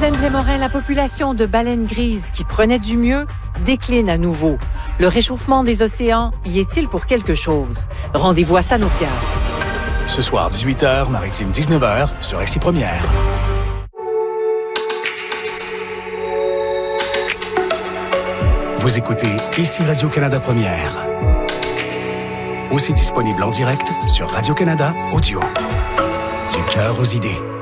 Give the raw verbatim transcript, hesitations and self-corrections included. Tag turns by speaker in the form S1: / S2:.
S1: Plaine-Plémorin, la population de baleines grises qui prenait du mieux décline à nouveau. Le réchauffement des océans y est-il pour quelque chose? Rendez-vous à Sanokia.
S2: Ce soir, dix-huit heures, Maritime dix-neuf heures, sur X I Première. Vous écoutez ici Radio-Canada Première. Aussi disponible en direct sur Radio-Canada Audio. Du cœur aux idées.